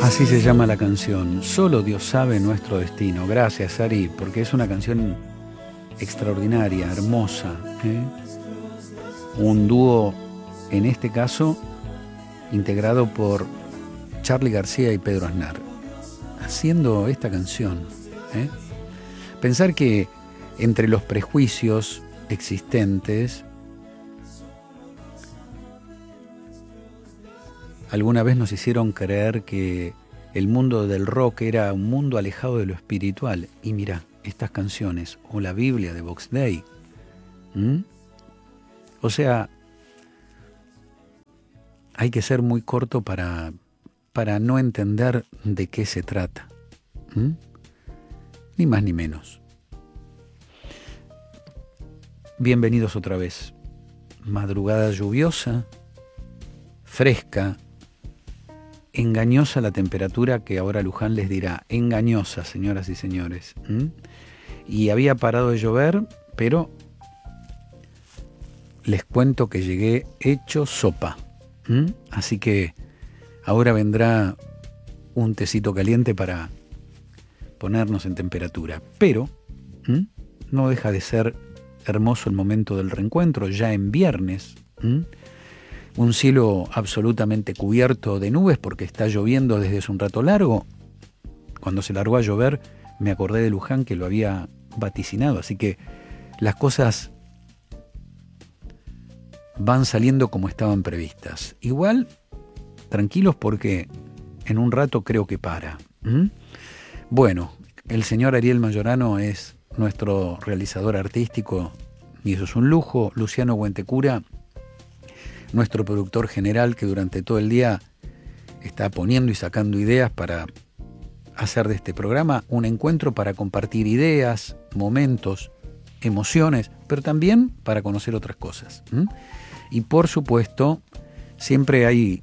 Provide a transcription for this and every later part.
Así se llama la canción, Solo Dios sabe nuestro destino. Gracias, Ari, porque es una canción extraordinaria, hermosa, ¿eh? Un dúo, en este caso, integrado por Charly García y Pedro Aznar, haciendo esta canción, ¿eh? Pensar que entre los prejuicios existentes, alguna vez nos hicieron creer que el mundo del rock era un mundo alejado de lo espiritual. Y mira, estas canciones, o la Biblia de Vox Dei. O sea, hay que ser muy corto para no entender de qué se trata. Ni más ni menos. Bienvenidos otra vez. Madrugada lluviosa, fresca, engañosa la temperatura, que ahora Luján les dirá, engañosa, señoras y señores. Y había parado de llover, pero les cuento que llegué hecho sopa. Así que ahora vendrá un tecito caliente para ponernos en temperatura. Pero no deja de ser hermoso el momento del reencuentro, ya en viernes. Un cielo absolutamente cubierto de nubes porque está lloviendo desde hace un rato largo. Cuando se largó a llover me acordé de Luján, que lo había vaticinado, así que las cosas van saliendo como estaban previstas. Igual, tranquilos, porque en un rato creo que para. Bueno, el señor Ariel Mayorano es nuestro realizador artístico y eso es un lujo. Luciano Buentecura, nuestro productor general, que durante todo el día está poniendo y sacando ideas para hacer de este programa un encuentro para compartir ideas, momentos, emociones, pero también para conocer otras cosas. Y por supuesto, siempre hay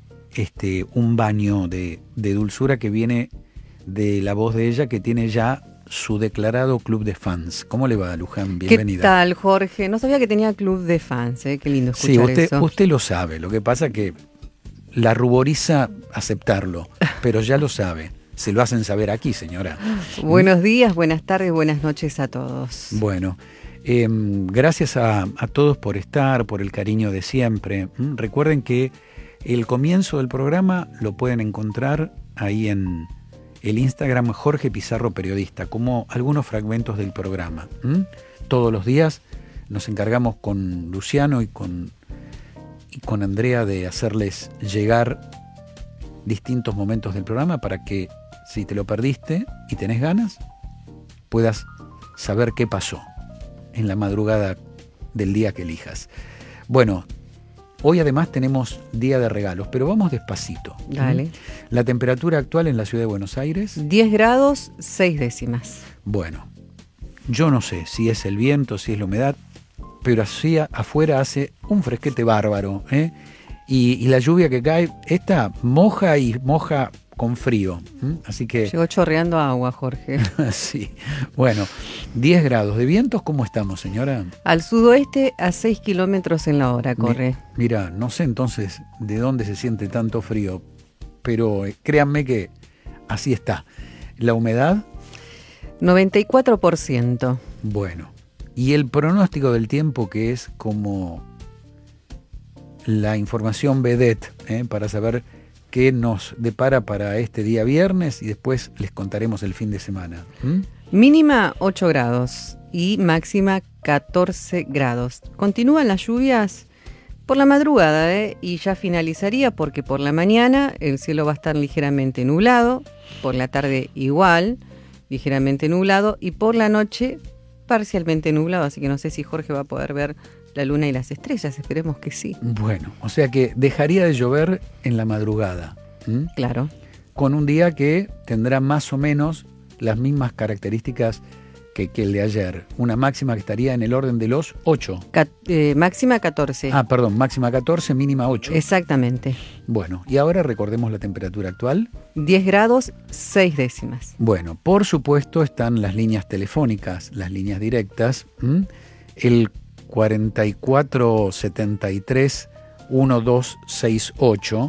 un baño de dulzura que viene de la voz de ella, que tiene ya su declarado club de fans. ¿Cómo le va, Luján? Bienvenida. ¿Qué tal, Jorge? No sabía que tenía club de fans, Qué lindo escuchar eso. Sí, usted lo sabe. Lo que pasa que la ruboriza aceptarlo, pero ya lo sabe. Se lo hacen saber aquí, señora. Buenos días, buenas tardes, buenas noches a todos. Bueno, gracias a todos por estar, por el cariño de siempre. Recuerden que el comienzo del programa lo pueden encontrar ahí en el Instagram Jorge Pizarro Periodista, como algunos fragmentos del programa. Todos los días nos encargamos con Luciano y con Andrea de hacerles llegar distintos momentos del programa para que, si te lo perdiste y tenés ganas, puedas saber qué pasó en la madrugada del día que elijas. Bueno, hoy además tenemos día de regalos, pero vamos despacito. Dale. La temperatura actual en la ciudad de Buenos Aires. 10 grados, 6 décimas. Bueno, yo no sé si es el viento, si es la humedad, pero así afuera hace un fresquete bárbaro, y la lluvia que cae, esta moja y moja con frío. Así que llegó chorreando agua, Jorge. Sí. Bueno, 10 grados. ¿De vientos cómo estamos, señora? Al sudoeste a 6 kilómetros en la hora corre. Mira, no sé entonces de dónde se siente tanto frío, pero créanme que así está. ¿La humedad? 94%. Bueno, y el pronóstico del tiempo, que es como la información vedette, para saber qué nos depara para este día viernes, y después les contaremos el fin de semana. Mínima 8 grados y máxima 14 grados. Continúan las lluvias por la madrugada, y ya finalizaría, porque por la mañana el cielo va a estar ligeramente nublado, por la tarde igual, ligeramente nublado, y por la noche parcialmente nublado, así que no sé si Jorge va a poder ver la luna y las estrellas, esperemos que sí. Bueno, o sea que dejaría de llover en la madrugada. Claro. Con un día que tendrá más o menos las mismas características que el de ayer. Una máxima que estaría en el orden de los 8. Máxima 14. Máxima 14, mínima 8. Exactamente. Bueno, y ahora recordemos la temperatura actual. 10 grados, 6 décimas. Bueno, por supuesto están las líneas telefónicas, las líneas directas. El 4473 1268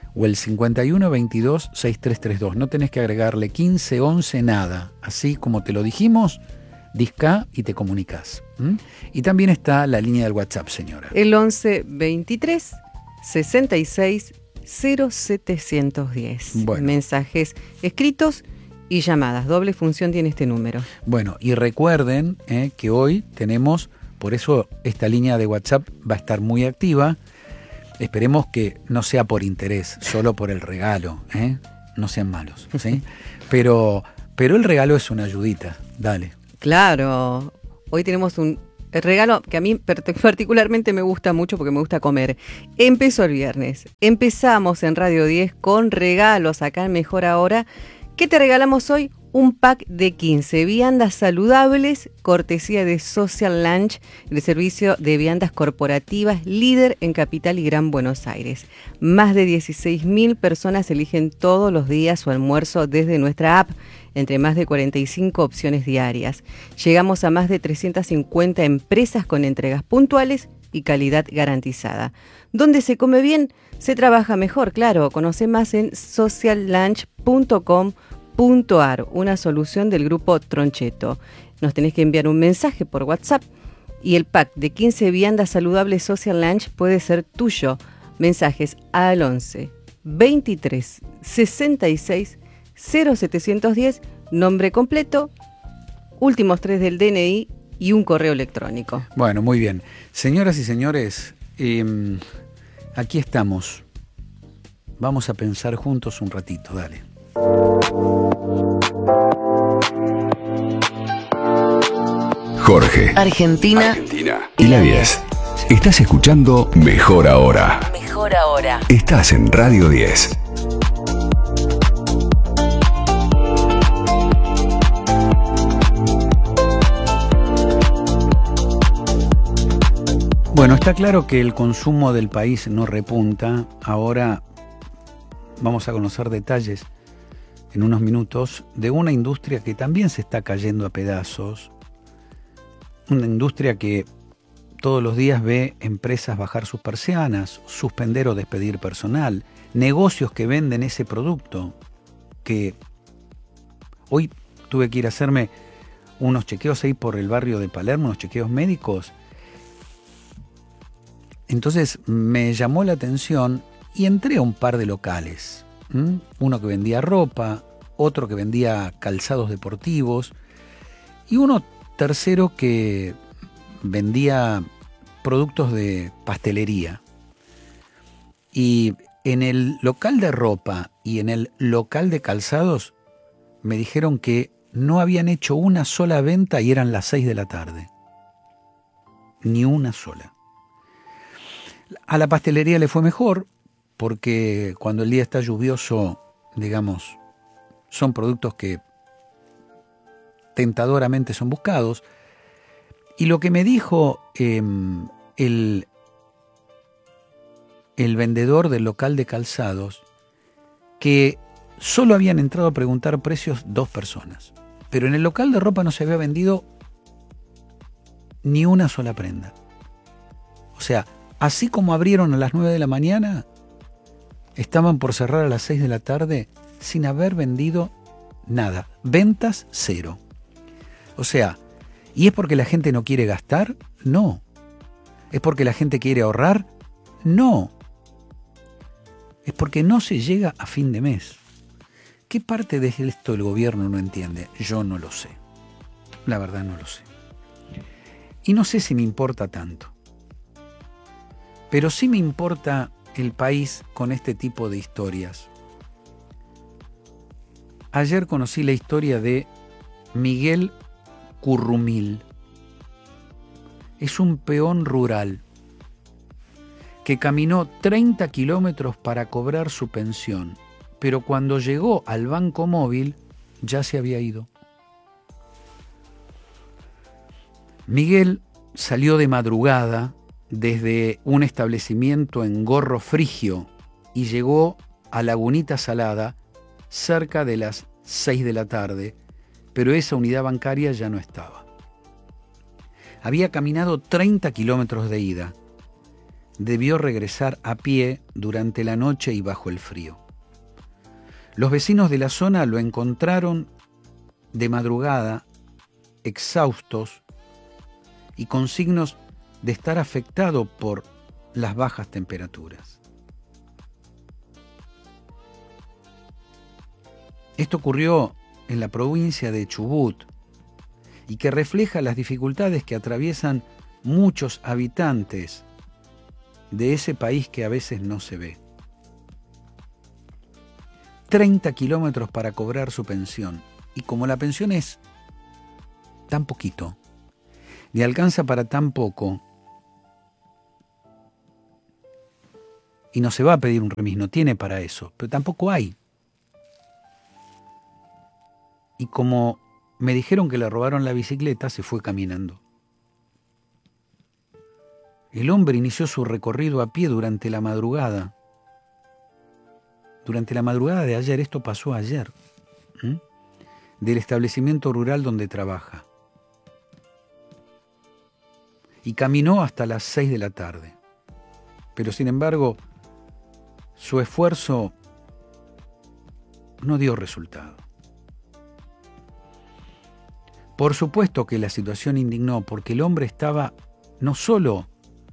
o el 5122-6332. No tenés que agregarle 1511 nada. Así como te lo dijimos, disca y te comunicás. Y también está la línea del WhatsApp, señora. El 11 23 66 0710. Bueno. Mensajes escritos y llamadas. Doble función tiene este número. Bueno, y recuerden que hoy tenemos, por eso esta línea de WhatsApp va a estar muy activa. Esperemos que no sea por interés, solo por el regalo. No sean malos, ¿sí? Pero el regalo es una ayudita. Dale. Claro. Hoy tenemos un regalo que a mí particularmente me gusta mucho porque me gusta comer. Empezó el viernes. Empezamos en Radio 10 con regalos acá en Mejor Ahora. ¿Qué te regalamos hoy? Un pack de 15 viandas saludables, cortesía de Social Lunch, el servicio de viandas corporativas líder en Capital y Gran Buenos Aires. Más de 16.000 personas eligen todos los días su almuerzo desde nuestra app, entre más de 45 opciones diarias. Llegamos a más de 350 empresas con entregas puntuales y calidad garantizada. ¿Dónde se come bien? Se trabaja mejor, claro. Conoce más en sociallunch.com.ar, una solución del grupo Troncheto. Nos tenés que enviar un mensaje por WhatsApp y el pack de 15 viandas saludables Social Lunch puede ser tuyo. Mensajes al 11 23 66 0710, nombre completo, últimos 3 del DNI y un correo electrónico. Bueno, muy bien. Señoras y señores, aquí estamos. Vamos a pensar juntos un ratito, dale. Jorge, Argentina y la 10. Estás escuchando Mejor Ahora. Mejor Ahora. Estás en Radio 10. Bueno, está claro que el consumo del país no repunta. Ahora vamos a conocer detalles en unos minutos de una industria que también se está cayendo a pedazos. Una industria que todos los días ve empresas bajar sus persianas, suspender o despedir personal, negocios que venden ese producto, que hoy tuve que ir a hacerme unos chequeos ahí por el barrio de Palermo, unos chequeos médicos. Entonces me llamó la atención y entré a un par de locales. Uno que vendía ropa, otro que vendía calzados deportivos y uno tercero que vendía productos de pastelería. Y en el local de ropa y en el local de calzados me dijeron que no habían hecho una sola venta y eran las 6 de la tarde. Ni una sola. A la pastelería le fue mejor porque cuando el día está lluvioso, digamos, son productos que tentadoramente son buscados. Y lo que me dijo el vendedor del local de calzados, que solo habían entrado a preguntar precios 2 personas, pero en el local de ropa no se había vendido ni una sola prenda. O sea, así como abrieron a las 9 de la mañana, estaban por cerrar a las 6 de la tarde sin haber vendido nada. Ventas 0. O sea, ¿y es porque la gente no quiere gastar? No. ¿Es porque la gente quiere ahorrar? No. Es porque no se llega a fin de mes. ¿Qué parte de esto el gobierno no entiende? Yo no lo sé. La verdad no lo sé. Y no sé si me importa tanto. Pero sí me importa el país con este tipo de historias. Ayer conocí la historia de Miguel Currumil. Es un peón rural que caminó 30 kilómetros para cobrar su pensión, pero cuando llegó al banco móvil ya se había ido. Miguel salió de madrugada desde un establecimiento en Gorro Frigio y llegó a Lagunita Salada cerca de las 6 de la tarde, pero esa unidad bancaria ya no estaba. Había caminado 30 kilómetros de ida. debió regresar a pie durante la noche y bajo el frío. Los vecinos de la zona lo encontraron de madrugada, exhaustos y con signos de estar afectado por las bajas temperaturas. Esto ocurrió en la provincia de Chubut y que refleja las dificultades que atraviesan muchos habitantes de ese país que a veces no se ve. 30 kilómetros para cobrar su pensión, y como la pensión es tan poquito, le alcanza para tan poco, y no se va a pedir un remis, no tiene para eso, pero tampoco hay. Y como me dijeron que le robaron la bicicleta, se fue caminando. El hombre inició su recorrido a pie durante la madrugada. Durante la madrugada de ayer, esto pasó ayer, del establecimiento rural donde trabaja. Y caminó hasta las 6 de la tarde. Pero sin embargo, su esfuerzo no dio resultado. Por supuesto que la situación indignó, porque el hombre estaba no solo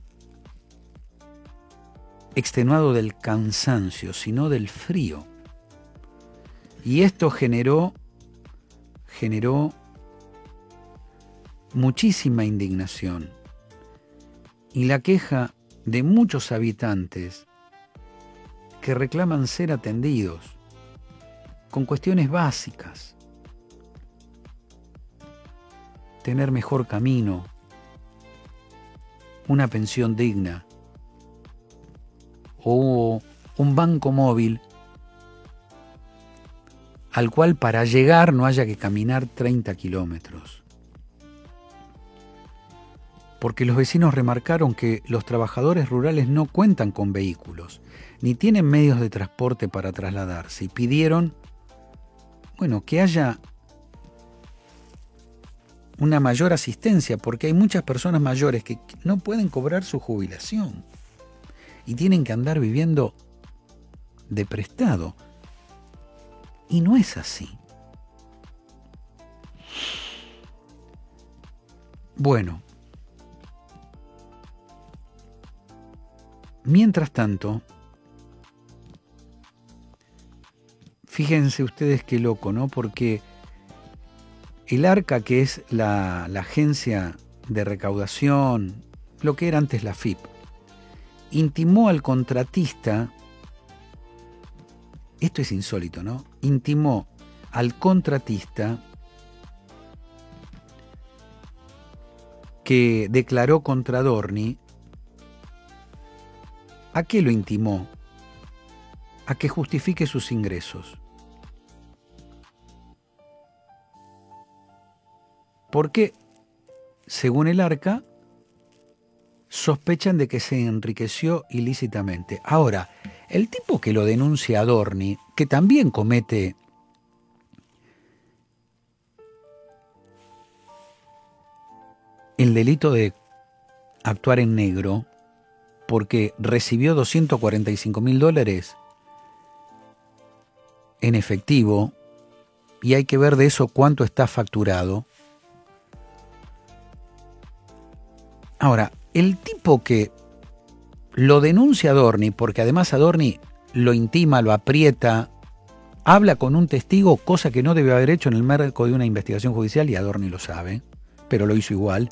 extenuado del cansancio, sino del frío. Y esto generó muchísima indignación y la queja de muchos habitantes que reclaman ser atendidos con cuestiones básicas. Tener mejor camino, una pensión digna o un banco móvil al cual para llegar no haya que caminar 30 kilómetros. Porque los vecinos remarcaron que los trabajadores rurales no cuentan con vehículos, ni tienen medios de transporte para trasladarse, y pidieron, que haya una mayor asistencia, porque hay muchas personas mayores que no pueden cobrar su jubilación y tienen que andar viviendo de prestado. Y no es así. Bueno, mientras tanto, fíjense ustedes qué loco, ¿no? Porque el ARCA, que es la agencia de recaudación, lo que era antes la FIP, intimó al contratista, esto es insólito, ¿no? Intimó al contratista que declaró contra Adorni. ¿A qué lo intimó? A que justifique sus ingresos. Porque, según el ARCA, sospechan de que se enriqueció ilícitamente. Ahora, el tipo que lo denuncia a Adorni, que también comete el delito de actuar en negro, porque recibió $245.000 en efectivo, y hay que ver de eso cuánto está facturado. Ahora, el tipo que lo denuncia a Adorni, porque además Adorni lo intima, lo aprieta, habla con un testigo, cosa que no debe haber hecho en el marco de una investigación judicial, y Adorni lo sabe, pero lo hizo igual.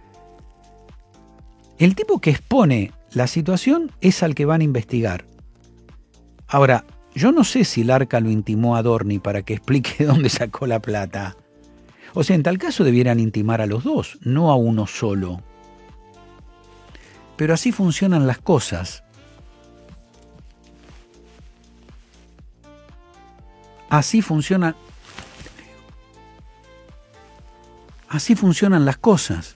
El tipo que expone la situación es al que van a investigar. Ahora, yo no sé si el ARCA lo intimó a Adorni para que explique dónde sacó la plata. O sea, en tal caso debieran intimar a los dos, no a uno solo. Pero así funcionan las cosas. Así funcionan las cosas.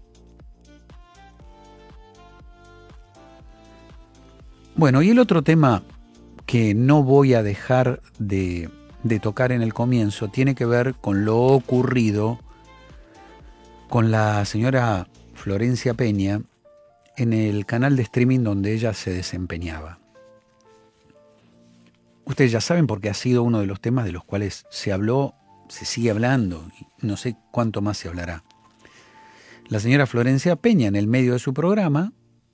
Bueno, y el otro tema que no voy a dejar de tocar en el comienzo tiene que ver con lo ocurrido con la señora Florencia Peña en el canal de streaming donde ella se desempeñaba. Ustedes ya saben porque ha sido uno de los temas de los cuales se habló, se sigue hablando, y no sé cuánto más se hablará. La señora Florencia Peña, en el medio de su programa,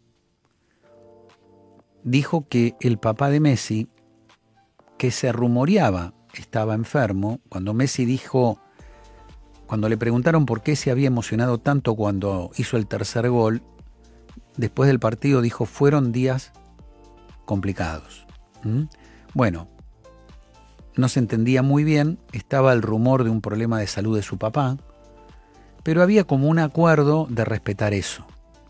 dijo que el papá de Messi, que se rumoreaba estaba enfermo, cuando Messi dijo, cuando le preguntaron por qué se había emocionado tanto cuando hizo el tercer gol, después del partido dijo, fueron días complicados. Bueno, no se entendía muy bien, estaba el rumor de un problema de salud de su papá, pero había como un acuerdo de respetar eso.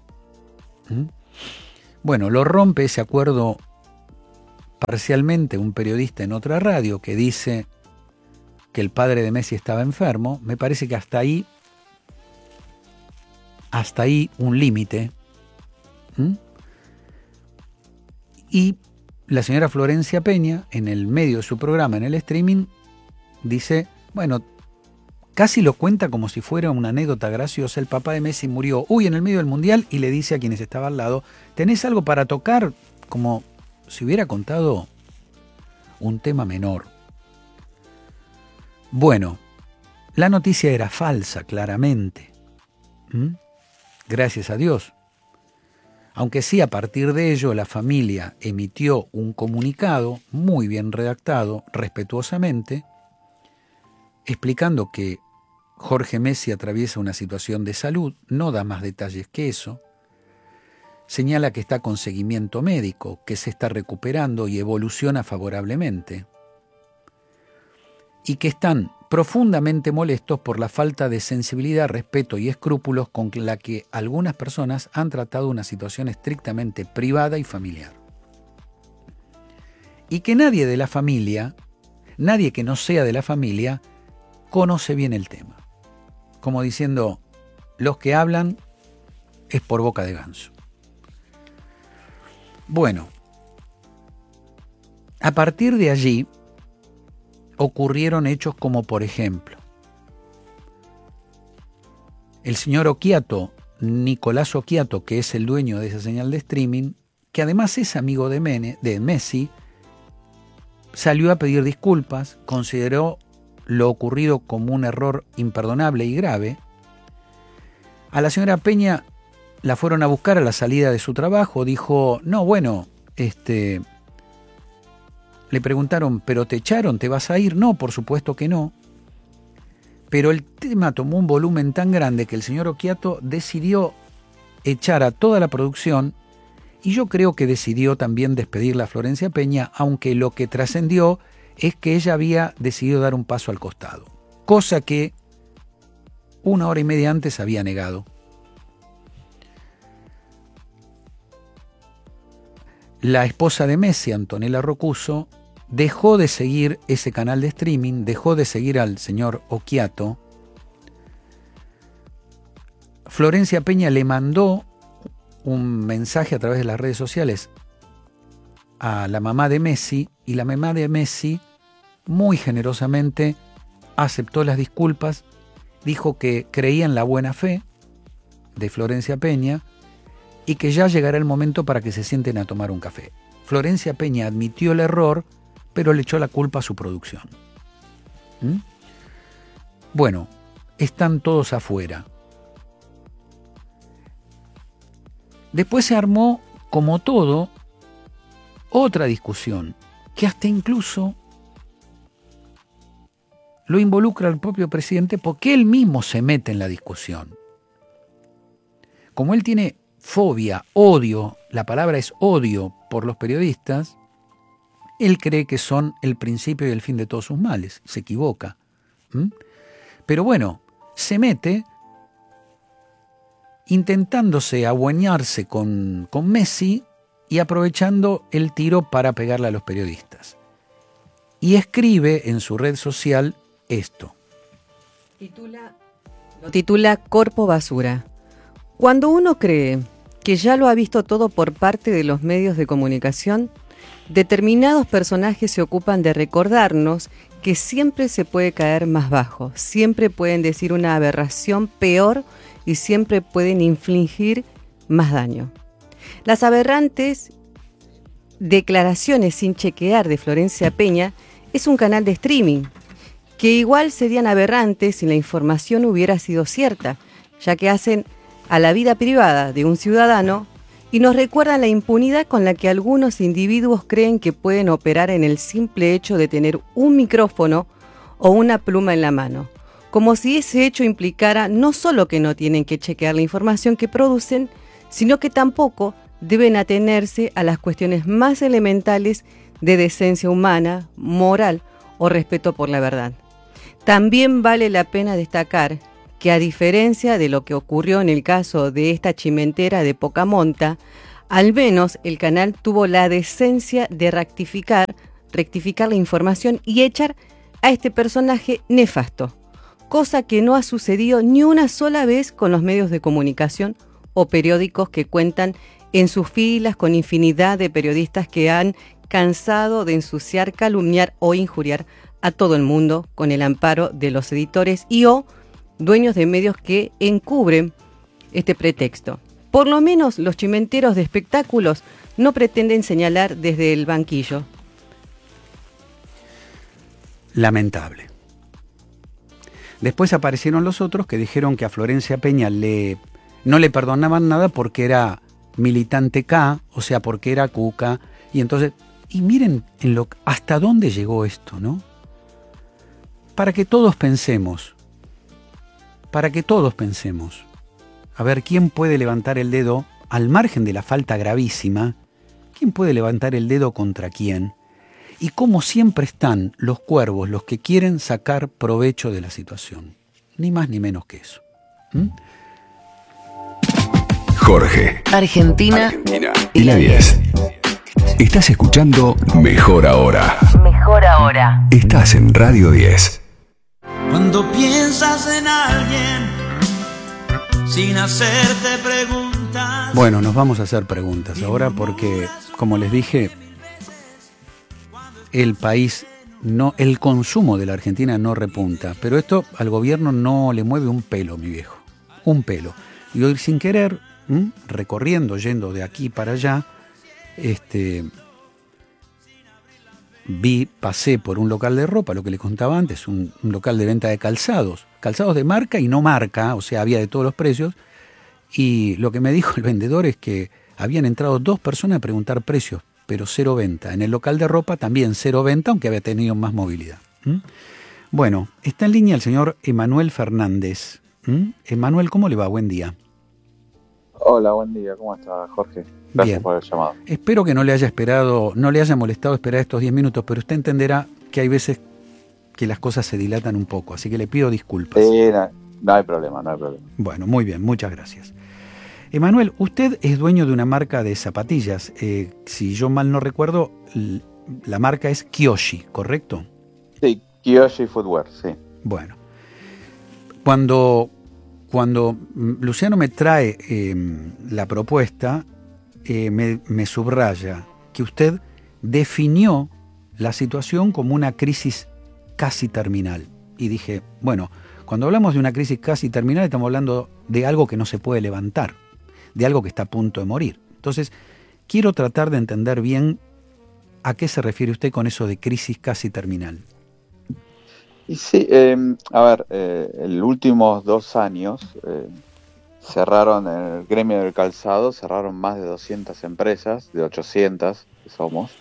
Bueno, lo rompe ese acuerdo parcialmente un periodista en otra radio que dice que el padre de Messi estaba enfermo. Me parece que hasta ahí un límite. Y la señora Florencia Peña, en el medio de su programa, en el streaming, dice, bueno, casi lo cuenta como si fuera una anécdota graciosa. El papá de Messi murió, en el medio del mundial, y le dice a quienes estaban al lado, ¿tenés algo para tocar? Como si hubiera contado un tema menor. Bueno, la noticia era falsa, claramente. Gracias a Dios. Aunque sí, a partir de ello, la familia emitió un comunicado muy bien redactado, respetuosamente, explicando que Jorge Messi atraviesa una situación de salud, no da más detalles que eso, señala que está con seguimiento médico, que se está recuperando y evoluciona favorablemente, y que están profundamente molestos por la falta de sensibilidad, respeto y escrúpulos con la que algunas personas han tratado una situación estrictamente privada y familiar. Y que nadie de la familia, nadie que no sea de la familia, conoce bien el tema. Como diciendo, los que hablan es por boca de ganso. Bueno, a partir de allí ocurrieron hechos como, por ejemplo, el señor Occhiato, Nicolás Occhiato, que es el dueño de esa señal de streaming, que además es amigo de Messi, salió a pedir disculpas, consideró lo ocurrido como un error imperdonable y grave. A la señora Peña la fueron a buscar a la salida de su trabajo, dijo, no, bueno, le preguntaron, ¿pero te echaron? ¿Te vas a ir? No, por supuesto que no. Pero el tema tomó un volumen tan grande que el señor Occhiato decidió echar a toda la producción y yo creo que decidió también despedirla a Florencia Peña, aunque lo que trascendió es que ella había decidido dar un paso al costado, cosa que 1 hora y media antes había negado. La esposa de Messi, Antonella Rocuso, dejó de seguir ese canal de streaming, dejó de seguir al señor Occhiato. Florencia Peña le mandó un mensaje a través de las redes sociales a la mamá de Messi y la mamá de Messi muy generosamente aceptó las disculpas, dijo que creía en la buena fe de Florencia Peña y que ya llegará el momento para que se sienten a tomar un café. Florencia Peña admitió el error, pero le echó la culpa a su producción. Bueno, están todos afuera. Después se armó, como todo, otra discusión, que hasta incluso lo involucra al propio presidente porque él mismo se mete en la discusión. Como él tiene fobia, odio, la palabra es odio por los periodistas, él cree que son el principio y el fin de todos sus males, se equivoca. Pero bueno, se mete intentándose adueñarse con Messi y aprovechando el tiro para pegarle a los periodistas. Y escribe en su red social esto. Lo titula Corpo Basura. Cuando uno cree que ya lo ha visto todo por parte de los medios de comunicación, determinados personajes se ocupan de recordarnos que siempre se puede caer más bajo, siempre pueden decir una aberración peor y siempre pueden infligir más daño. Las aberrantes declaraciones sin chequear de Florencia Peña es un canal de streaming, que igual serían aberrantes si la información hubiera sido cierta, ya que hacen a la vida privada de un ciudadano y nos recuerdan la impunidad con la que algunos individuos creen que pueden operar en el simple hecho de tener un micrófono o una pluma en la mano, como si ese hecho implicara no solo que no tienen que chequear la información que producen, sino que tampoco deben atenerse a las cuestiones más elementales de decencia humana, moral o respeto por la verdad. También vale la pena destacar que, a diferencia de lo que ocurrió en el caso de esta chimentera de poca monta, al menos el canal tuvo la decencia de rectificar la información y echar a este personaje nefasto, cosa que no ha sucedido ni una sola vez con los medios de comunicación o periódicos que cuentan en sus filas con infinidad de periodistas que han cansado de ensuciar, calumniar o injuriar a todo el mundo con el amparo de los editores y o dueños de medios que encubren este pretexto. Por lo menos los chimenteros de espectáculos no pretenden señalar desde el banquillo. Lamentable. Después aparecieron los otros que dijeron que a Florencia Peña no le perdonaban nada porque era militante K, o sea, porque era cuca, y entonces, y miren hasta dónde llegó esto, ¿no? Para que todos pensemos, a ver quién puede levantar el dedo, al margen de la falta gravísima, quién puede levantar el dedo contra quién, y cómo siempre están los cuervos, los que quieren sacar provecho de la situación, ni más ni menos que eso. Jorge, Argentina y la 10. Estás escuchando Mejor Ahora. Mejor Ahora. Estás en Radio 10. Cuando piensas en alguien sin hacerte preguntas. Bueno, nos vamos a hacer preguntas ahora porque, como les dije, el consumo de la Argentina no repunta, pero esto al gobierno no le mueve un pelo, mi viejo, un pelo. Y hoy sin querer, recorriendo, yendo de aquí para allá, pasé por un local de ropa, lo que les contaba antes, un local de venta de calzados de marca y no marca, o sea, había de todos los precios, y lo que me dijo el vendedor es que habían entrado 2 personas a preguntar precios, pero 0 venta. En el local de ropa también 0 venta, aunque había tenido más movilidad. Bueno, está en línea el señor Emanuel Fernández. Emanuel, ¿cómo le va? Buen día. Hola, buen día. ¿Cómo está, Jorge? Gracias Bien. por el llamado. Espero que no le haya molestado esperar estos 10 minutos, pero usted entenderá que hay veces que las cosas se dilatan un poco, así que le pido disculpas. No hay problema. Bueno, muy bien, muchas gracias. Emanuel, usted es dueño de una marca de zapatillas. Si yo mal no recuerdo, la marca es Kiyoshi, ¿correcto? Sí, Kiyoshi Footwear, sí. Bueno, cuando Luciano me trae la propuesta, me subraya que usted definió la situación como una crisis casi terminal. Y dije, bueno, cuando hablamos de una crisis casi terminal estamos hablando de algo que no se puede levantar, de algo que está a punto de morir. Entonces, quiero tratar de entender bien a qué se refiere usted con eso de crisis casi terminal. Y sí, en los últimos 2 años cerraron en el gremio del calzado, cerraron más de 200 empresas, de 800 que somos.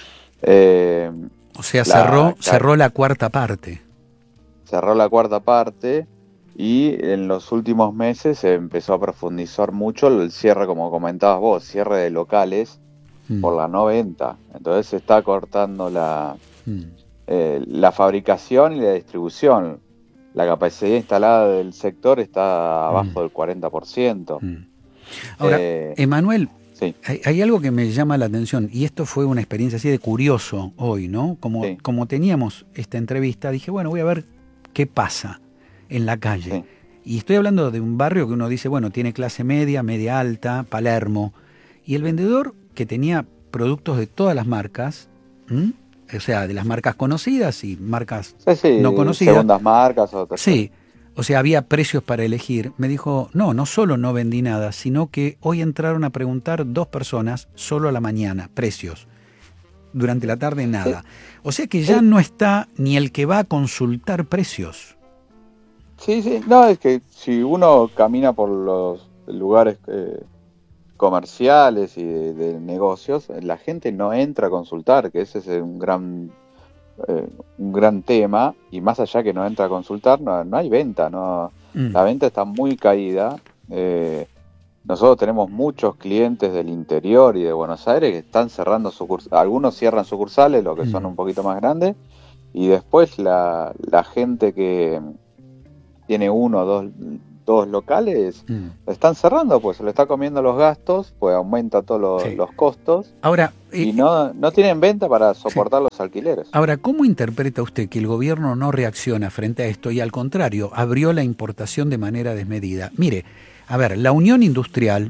O sea, cerró la cuarta parte. Cerró la cuarta parte y en los últimos meses se empezó a profundizar mucho el cierre, como comentabas vos, cierre de locales por la no venta. Entonces se está cortando la fabricación y la distribución. La capacidad instalada del sector está abajo del 40%. Ahora, Emanuel, sí. hay algo que me llama la atención, y esto fue una experiencia así de curioso hoy, ¿no? Como teníamos esta entrevista, dije, bueno, voy a ver qué pasa en la calle. Sí. Y estoy hablando de un barrio que uno dice, bueno, tiene clase media, media alta, Palermo, y el vendedor que tenía productos de todas las marcas, o sea, de las marcas conocidas y marcas no conocidas. Segundas marcas o terceras. Sí, O sea, había precios para elegir. Me dijo, no solo no vendí nada, sino que hoy entraron a preguntar 2 personas solo a la mañana, precios. Durante la tarde nada. O sea que ya no está ni el que va a consultar precios. Sí, no, es que si uno camina por los lugares comerciales y de negocios, la gente no entra a consultar, que ese es un gran tema, y más allá que no entra a consultar, no hay venta, la venta está muy caída. Nosotros tenemos muchos clientes del interior y de Buenos Aires que están cerrando sucursales, algunos cierran sucursales, los que son un poquito más grandes, y después la gente que tiene 1 o 2 locales, están cerrando, pues se le está comiendo los gastos, pues aumenta todos los costos. Ahora, y no tienen venta para soportar los alquileres. Ahora, ¿cómo interpreta usted que el gobierno no reacciona frente a esto y al contrario, abrió la importación de manera desmedida? Mire, a ver, la Unión Industrial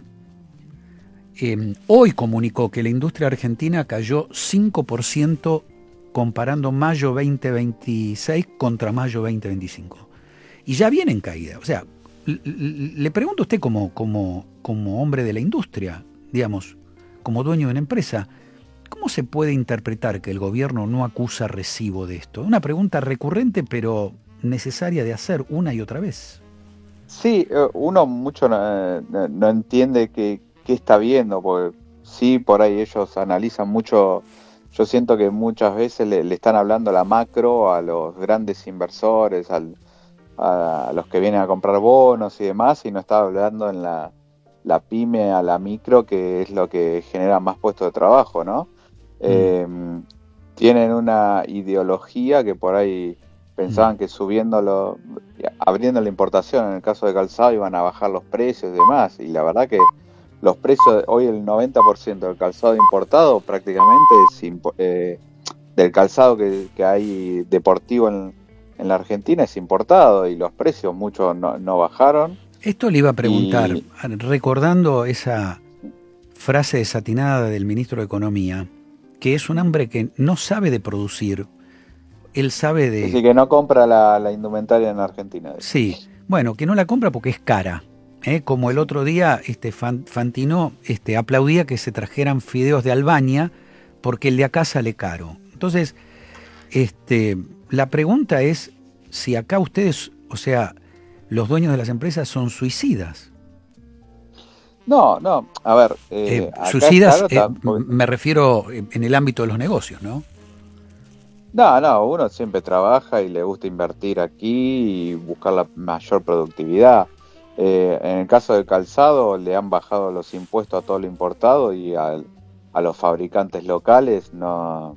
hoy comunicó que la industria argentina cayó 5% comparando mayo 2026 contra mayo 2025. Y ya viene en caída. O sea, le pregunto a usted como hombre de la industria, digamos, como dueño de una empresa, ¿cómo se puede interpretar que el gobierno no acusa recibo de esto? Una pregunta recurrente pero necesaria de hacer una y otra vez. Sí, uno mucho no entiende qué está viendo, porque sí, por ahí ellos analizan mucho. Yo siento que muchas veces le están hablando a la macro, a los grandes inversores, a los que vienen a comprar bonos y demás, y no está hablando en la pyme, a la micro, que es lo que genera más puestos de trabajo, ¿no? Tienen una ideología que por ahí pensaban que abriendo la importación, en el caso de calzado, iban a bajar los precios y demás, y la verdad que los precios, hoy el 90% del calzado importado prácticamente es del calzado que hay deportivo en la Argentina es importado, y los precios muchos no bajaron. Esto le iba a preguntar, recordando esa frase desatinada del ministro de Economía, que es un hombre que no sabe de producir, él sabe de... Así que no compra la indumentaria en Argentina. Sí, bueno, que no la compra porque es cara. Como el otro día Fantino aplaudía que se trajeran fideos de Albania porque el de acá sale caro. Entonces, la pregunta es si acá ustedes, o sea, los dueños de las empresas son suicidas. No, a ver... suicidas, me refiero en el ámbito de los negocios, ¿no? No, uno siempre trabaja y le gusta invertir aquí y buscar la mayor productividad. En el caso del calzado le han bajado los impuestos a todo lo importado y a los fabricantes locales no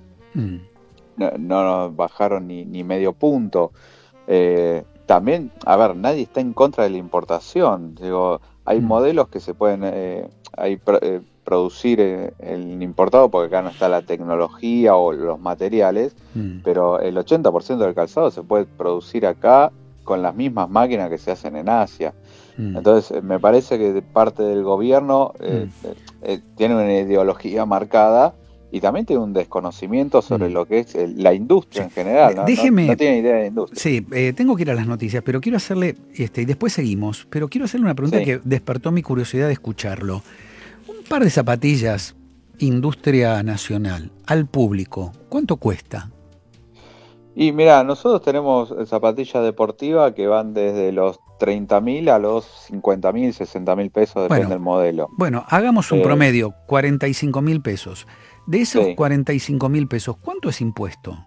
bajaron ni medio punto. También, a ver, nadie está en contra de la importación. Digo, hay modelos que se pueden producir el importado porque acá no está la tecnología o los materiales, pero el 80% del calzado se puede producir acá con las mismas máquinas que se hacen en Asia. Entonces, me parece que de parte del gobierno tiene una ideología marcada y también tiene un desconocimiento sobre lo que es la industria en general. ¿No? Déjeme, no tiene idea de industria. Sí, tengo que ir a las noticias, pero quiero hacerle, y después seguimos, pero quiero hacerle una pregunta que despertó mi curiosidad de escucharlo. Un par de zapatillas, industria nacional, al público, ¿cuánto cuesta? Y mira, nosotros tenemos zapatillas deportivas que van desde los 30.000 a los 50.000, 60.000 pesos, depende del modelo. Bueno, hagamos un promedio, 45.000 pesos. De esos 45.000 pesos, ¿cuánto es impuesto?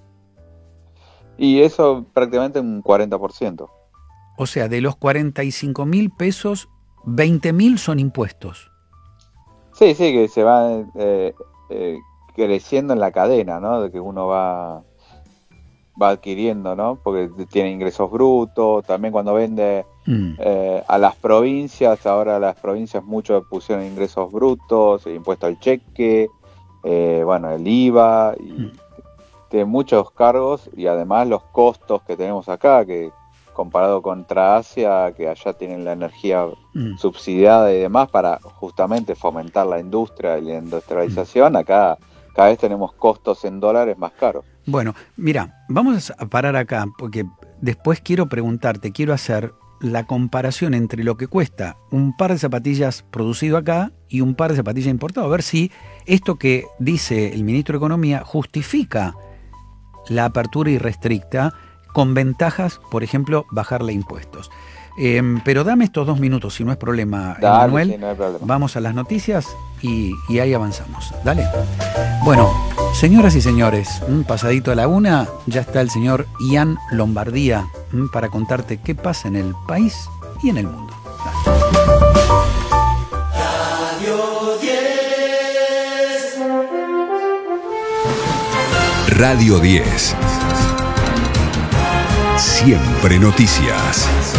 Y eso prácticamente un 40%. O sea, de los 45.000 pesos, 20.000 son impuestos. Sí, que se va creciendo en la cadena, ¿no? De que uno va adquiriendo, ¿no? Porque tiene ingresos brutos, también cuando vende a las provincias, ahora las provincias muchos pusieron ingresos brutos, impuesto al cheque, el IVA, y tiene muchos cargos, y además los costos que tenemos acá, que comparado contra Asia, que allá tienen la energía subsidiada y demás para justamente fomentar la industria y la industrialización, acá cada vez tenemos costos en dólares más caros. Bueno, mira, vamos a parar acá, porque después quiero preguntarte, quiero hacer la comparación entre lo que cuesta un par de zapatillas producido acá y un par de zapatillas importado, a ver si esto que dice el ministro de Economía justifica la apertura irrestricta con ventajas, por ejemplo, bajarle impuestos. Pero dame estos 2 minutos, si no es problema, Dale, Emanuel. sí, no hay problema. Vamos a las noticias y ahí avanzamos. Dale. Bueno, señoras y señores, pasadito a la 1, ya está el señor Ian Lombardía para contarte qué pasa en el país y en el mundo. Dale. Radio 10. Siempre noticias.